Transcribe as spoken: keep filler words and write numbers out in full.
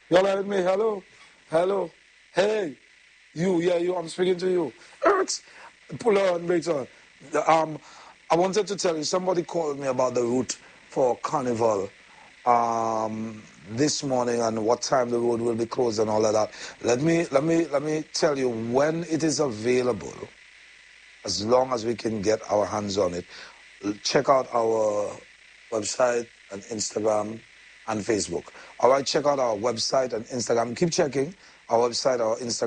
You all right with me? Hello? Hello? Hey, you, yeah, you, I'm speaking to you. Ertz, pull on, brakes on. Um, I wanted to tell you, somebody called me about the route for Carnival um, this morning and what time the road will be closed and all of that. Let me, let me, let me tell you when it is available, as long as we can get our hands on it. Check out our website and Instagram and Facebook. All right, check out our website and Instagram. Keep checking our website, our Instagram.